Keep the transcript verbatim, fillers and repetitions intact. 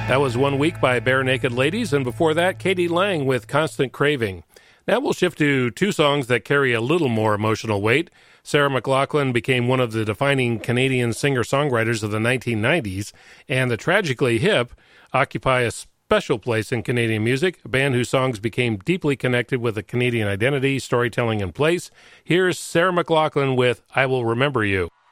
That was One Week by Bare Naked Ladies, and before that, Katie Lang with Constant Craving. Now we'll shift to two songs that carry a little more emotional weight. Sarah McLachlan became one of the defining Canadian singer-songwriters of the nineteen nineties, and the Tragically Hip occupy a special place in Canadian music, a band whose songs became deeply connected with the Canadian identity, storytelling, and place. Here's Sarah McLachlan with I Will Remember You.